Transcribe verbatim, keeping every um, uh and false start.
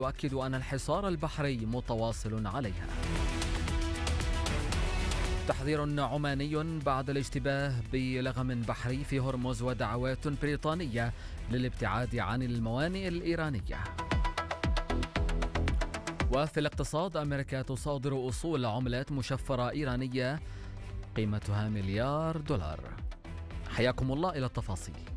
يؤكد أن الحصار البحري متواصل عليها. تحذير عماني بعد الاشتباه بلغم بحري في هرمز ودعوات بريطانية للابتعاد عن الموانئ الإيرانية. وفي الاقتصاد، أمريكا تصادر أصول عملات مشفرة إيرانية قيمتها مليار دولار. حياكم الله إلى التفاصيل.